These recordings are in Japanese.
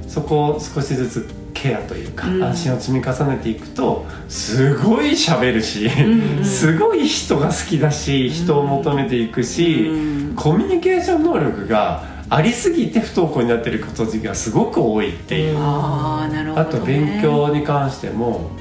そこを少しずつケアというか、安心を積み重ねていくとすごい喋るし、すごい人が好きだし、人を求めていくし、コミュニケーション能力がありすぎて不登校になっている子たちがすごく多いっていう。 なるほどね。 あと勉強に関しても、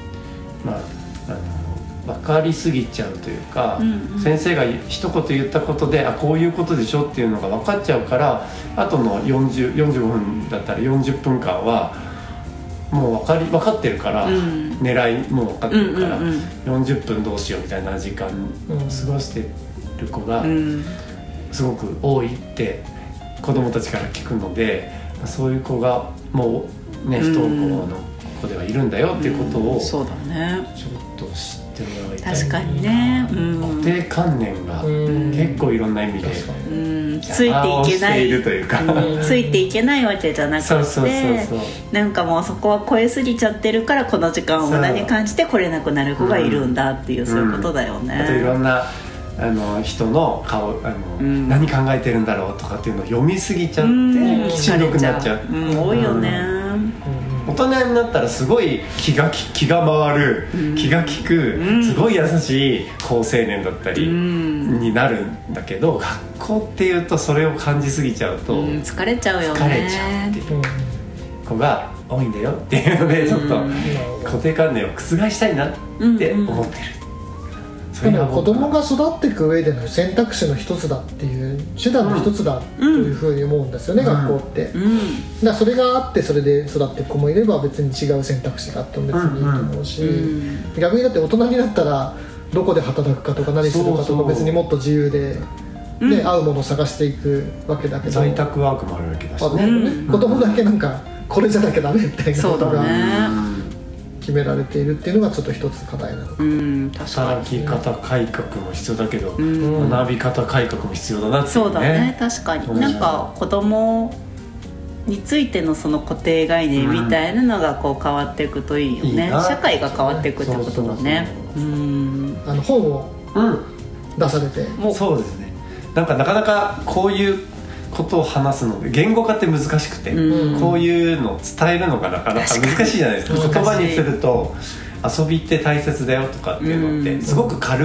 分かりすぎちゃうというか、先生が一言言ったことでこういうことでしょっていうのが分かっちゃうから、あとの45分だったら40分間はもう分かってるから、狙いも分かってるから、40分どうしようみたいな時間過ごしてる子がすごく多いって子どもたちから聞くので、そういう子がもうね、不登校の子ではいるんだよっていうことをそうだね、 ちょっと知ってもらいたい。 確かにね、 固定観念が結構いろんな意味でついていけないいるというか、 ついていけないわけじゃなくて、なんかもうそこは超えすぎちゃってるからこの時間を無駄に感じて来れなくなる子がいるんだっていう、そういうことだよね。 あといろんな人の顔何考えてるんだろうとかっていうのを読みすぎちゃってしんどくなっちゃう、 多いよね。 大人になったらすごい気が回る、気が利く、すごい優しい好青年だったりになるんだけど、学校っていうとそれを感じすぎちゃうと疲れちゃうよね。 疲れちゃうっていう子が多いんだよっていうので、ちょっと固定観念を覆したいなって思ってる。 でも子供が育っていく上での選択肢の一つだっていう手段の一つだというふうに思うんですよね、学校って。だからそれがあってそれで育っていく子もいれば、別に違う選択肢があっても別にいいと思うし、逆にだって大人になったらどこで働くかとか何するかとか、別にもっと自由で、合うものを探していくわけだけど、 在宅ワークもあるわけだし子供だけなんかこれじゃなきゃダメみたいなことが決められているっていうのがちょっと一つ課題なのか。 働き方改革も必要だけど、学び方改革も必要だなっていうね。 そうだね、確かに。なんか子供についてのその固定概念みたいなのがこう変わっていくといいよね。社会が変わっていくってことだね。 本を出されて、 そうですね。なかなかこういうことを話すので言語化って難しくて、こういうのを伝えるのがなかなか難しいじゃないですか。言葉にすると遊びって大切だよとかっていうのってすごく軽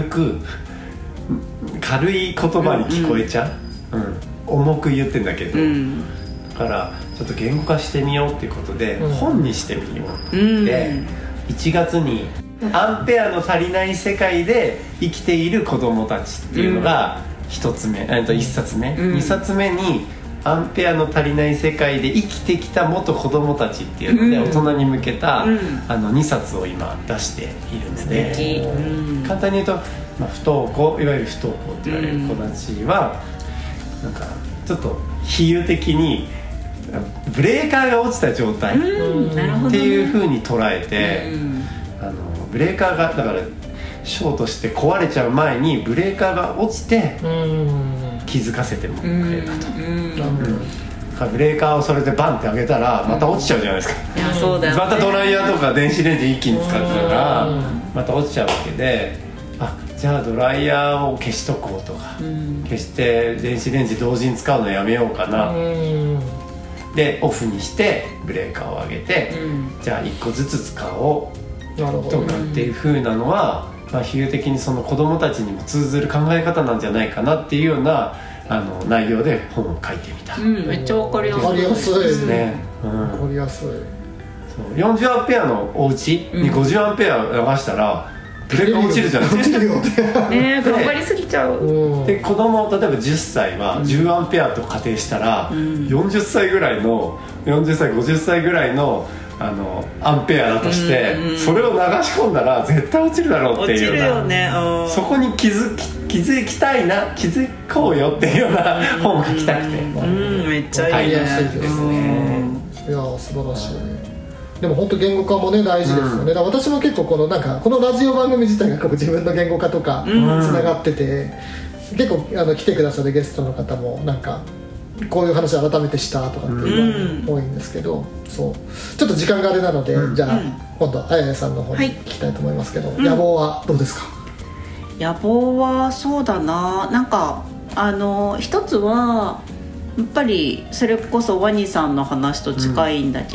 い言葉に聞こえちゃう、重く言ってんだけど、だからちょっと言語化してみようっていうことで、本にしてみようって1月にアンペアの足りない世界で生きている子どもたちっていうのが1冊目、1冊目、2冊目にアンペアの足りない世界で生きてきた元子どもたちっていうので、大人に向けた2冊を今出しているんですね。簡単に言うと、不登校、いわゆる不登校って言われる子たちはなんかちょっと比喩的にブレーカーが落ちた状態っていう風に捉えて、ブレーカーがだからショートして壊れちゃう前にブレーカーが落ちて気づかせてもらえるかと。ブレーカーをそれでバンって上げたらまた落ちちゃうじゃないですか。 いや、そうだよね。 またドライヤーとか電子レンジ一気に使ってたらまた落ちちゃうわけで、じゃあドライヤーを消しとこうとか、消して電子レンジ同時に使うのやめようかな、でオフにしてブレーカーを上げて、じゃあ1個ずつ使おうとかっていう風なのは、比喩的にその子どもたちにも通ずる考え方なんじゃないかなっていうような内容で本を書いてみた。 めっちゃ分かりやすい。 分かりやすいですね。 分かりやすい。 40アンペアのお家に50アンペア流したらブレーカー落ちるじゃないですか。 ね、頑張りすぎちゃう。 で子供例えば10歳は10アンペアと仮定したら、40歳ぐらいの40歳50歳ぐらいのアンペアだとして、それを流し込んだら絶対落ちるだろうっていうような、そこに気づきたいな、気づこうよっていうような本を書きたくて、 めっちゃいいね。 いや素晴らしい。でも本当言語化もね大事ですよね。だから私も結構このラジオ番組自体が自分の言語化とかつながってて、結構来てくださるゲストの方もなんかこういう話改めてしたとかっていうのが多いんですけど、そうちょっと時間があれなので、じゃあ今度あややさんの方に聞きたいと思いますけど、野望はどうですか？ 野望はそうだな、なんか一つはやっぱりそれこそワニさんの話と近いんだけ